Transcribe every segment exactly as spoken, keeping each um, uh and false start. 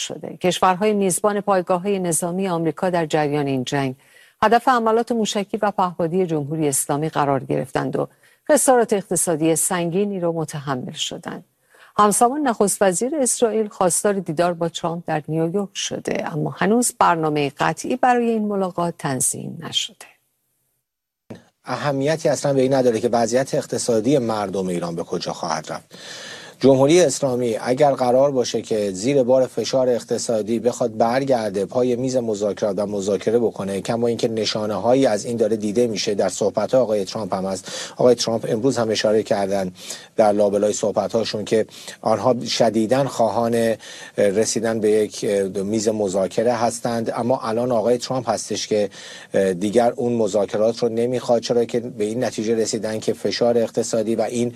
شده. کشورهای میزبان پایگاه‌های نظامی آمریکا در جریان این جنگ هدف حملات موشکی و پهپادی جمهوری اسلامی قرار گرفتند و خسارات اقتصادی سنگینی را متحمل شدند. همزمان نخست وزیر اسرائیل خواستار دیدار با ترامپ در نیویورک شده، اما هنوز برنامه قطعی برای این ملاقات تنظیم نشده. اهمیتی اصلا به این نداره که وضعیت اقتصادی مردم ایران به کجا خواهد رفت. جمهوری اسلامی اگر قرار باشه که زیر بار فشار اقتصادی بخواد برگرده پای میز مذاکرات و مذاکره بکنه، کما اینکه نشانه هایی از این داره دیده میشه در صحبت های آقای ترامپ هم هست. آقای ترامپ امروز هم اشاره کردن در لابلای صحبت هاشون که آنها شدیداً خواهان رسیدن به یک میز مذاکره هستند، اما الان آقای ترامپ هستش که دیگر اون مذاکرات رو نمیخواد، چرا که به این نتیجه رسیدن که فشار اقتصادی و این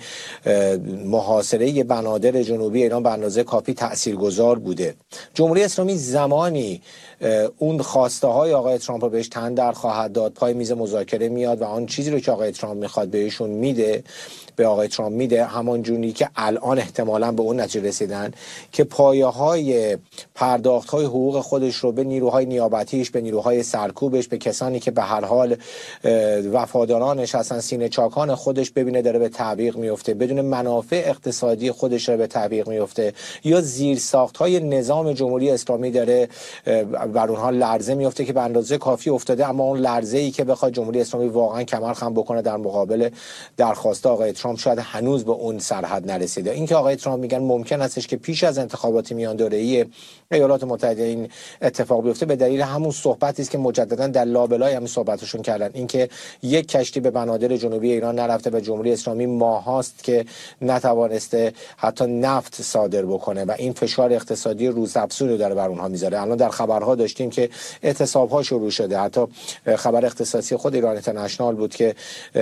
محاصره بنادر جنوبی ایران به اندازه کافی تاثیرگذار بوده. جمهوری اسلامی زمانی اون خواسته های آقای ترامپ رو بهش تن در خواهد داد، پای میز مذاکره میاد و آن چیزی رو که آقای ترامپ میخواد بهشون میده، به آقای ترامپ میده، همان جونی که الان احتمالاً به اون نتیجه رسیدن که پایه های پرداخت های حقوق خودش رو به نیروهای نیابتیش، به نیروهای سرکوبش، به کسانی که به هر حال وفادارانش هستن، سینه چاکان خودش ببینه داره به تعویق میفته، بدون منافع اقتصادی خودش رو به تعویق میفته، یا زیرساخت های نظام جمهوری اسلامی داره بر اونها لرزه میفته که به اندازه کافی افتاده، اما اون لرزه ای که بخواد جمهوری اسلامی واقعا کمر خم بکنه در مقابل درخواست آقای ترامپ شاید هنوز به اون سرحد نرسیده. اینکه آقای ترامپ میگن ممکن استش که پیش از انتخابات میان دوره‌ای ایالات متحده این اتفاق بیفته، به دلیل همون صحبتی است که مجددا در لابلای همین صحبتشون کردن، اینکه یک کشتی به بنادر جنوبی ایران نرفته و جمهوری اسلامی ماهاست که نتوانسته حتی نفت صادر بکنه و این فشار اقتصادی روزافزونی داره بر اونها میذاره. الان در خبرها داشتیم که اعتصاب‌ها شروع شده، حتی خبر اختصاصی خود ایران اینترنشنال بود که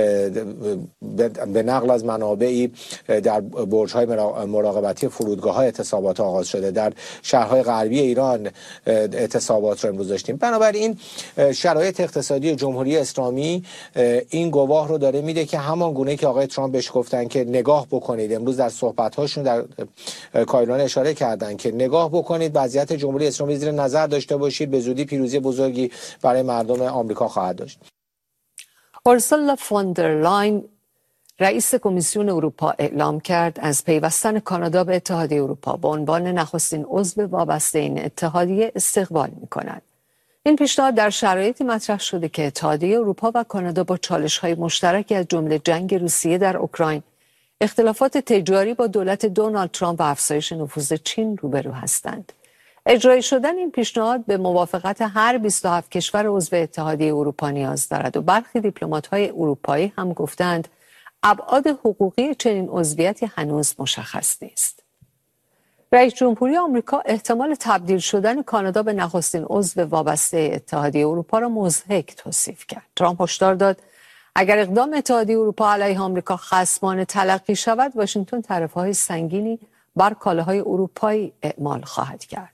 به نقل از منابعی در برج‌های مراقبتی فرودگاه‌های اعتصابات آغاز شده. در شهرهای غربی ایران اعتصابات رو امروز داشتیم. بنابراین شرایط اقتصادی جمهوری اسلامی این گواه رو داره میده که همان گونه که آقای ترامپ بهش گفتن که نگاه بکنید، امروز در صحبت‌هاشون در کایلان اشاره کردن که نگاه بکنید، وضعیت جمهوری اسلامی زیر نظر داشته باشید، به زودی پیروزی بزرگی برای مردم آمریکا خواهد داشت. اورسولا فون در لاین رئیس کمیسیون اروپا اعلام کرد از پیوستن کانادا به اتحادیه اروپا به عنوان نخستین عضو وابسته این اتحادیه استقبال می‌کند. این پیشنهاد در شرایطی مطرح شده که اتحادیه اروپا و کانادا با چالش‌های مشترکی از جمله جنگ روسیه در اوکراین، اختلافات تجاری با دولت دونالد ترامپ و افزایش نفوذ چین روبرو هستند. اجرای شدن این پیشنهاد به موافقت هر بیست و هفت کشور عضو اتحادیه اروپا نیاز دارد و برخی دیپلمات‌های اروپایی هم گفتند ابعاد حقوقی چنین عضویتی هنوز مشخص نیست. رئیس جمهوری آمریکا احتمال تبدیل شدن کانادا به نخستین عضو وابسته اتحادیه اروپا را مضحک توصیف کرد. ترامپ هشدار داد اگر اقدام اتحادیه اروپا علیه آمریکا خصمانه تلقی شود، واشنگتن تعرفه‌های سنگینی بر کالاهای اروپایی اعمال خواهد کرد.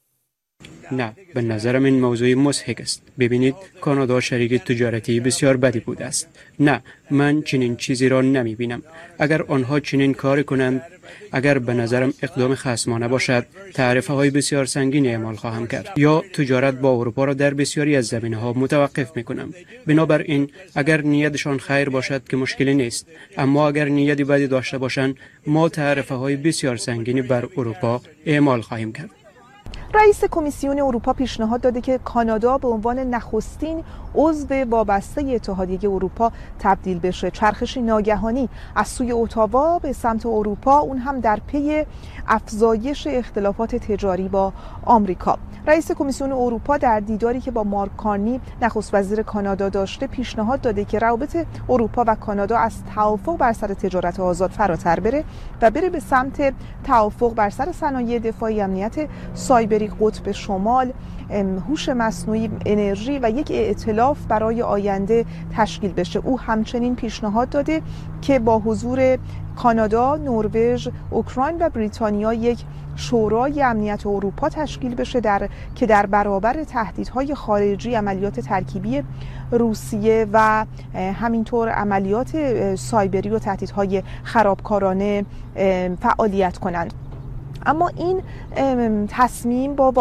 نه، به نظرم این موضوع مضحک است. ببینید، کانادا شریک تجارتی بسیار بدی بوده است. نه، من چنین چیزی را نمی بینم. اگر آنها چنین کار کنند، اگر به نظرم اقدام خصمانه باشد، تعرفه های بسیار سنگین اعمال خواهم کرد یا تجارت با اروپا را در بسیاری از زمینه ها متوقف می کنم. بنابراین اگر نیتشان خیر باشد که مشکلی نیست، اما اگر نیتی بدی داشته باشند، ما تعرفه های بسیار سنگینی بر اروپا اعمال خواهیم کرد. رئیس کمیسیون اروپا پیشنهاد داده که کانادا به عنوان نخستین عضو وابسته اتحادیه اروپا تبدیل بشه. چرخشی ناگهانی از سوی اتاوا به سمت اروپا، اون هم در پی افزایش اختلافات تجاری با آمریکا. رئیس کمیسیون اروپا در دیداری که با مارک کارنی نخست وزیر کانادا داشته پیشنهاد داده که روابط اروپا و کانادا از توافق بر سر تجارت آزاد فراتر بره و بره به سمت توافق بر سر صنایع دفاعی، امنیت سایبری، قطب شمال، هوش مصنوعی، انرژی و یک ائتلاف برای آینده تشکیل بشه. او همچنین پیشنهاد داده که با حضور کانادا، نروژ، اوکراین و بریتانیا یک شورای امنیت اروپا تشکیل بشه در که در برابر تهدیدهای خارجی، عملیات ترکیبی روسیه و همینطور عملیات سایبری و تهدیدهای خرابکارانه فعالیت کنند. اما این تصمیم با